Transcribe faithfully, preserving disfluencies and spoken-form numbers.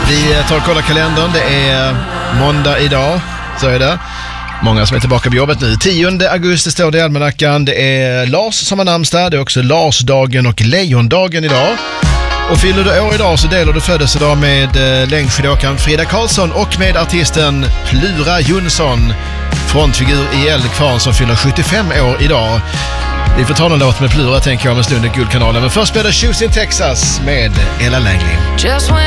Vi tar och kollar kalendern. Det är måndag idag, så är det. Många som är tillbaka på jobbet nu. tionde augusti står det i almanackan. Det är Lars som har namnsdag. Det är också Larsdagen och Lejondagen idag. Och fyller du år idag så delar du födelsedag med eh, längdskidåkaren Frida Karlsson och med artisten Plura Jonsson, frontfigur i Eldkvarn, som fyller sjuttiofem år idag. Vi får ta någon låt med Plura, tänker jag, om en stund i Guldkanalen. Men först blir det Choosing Texas med Ella Langley.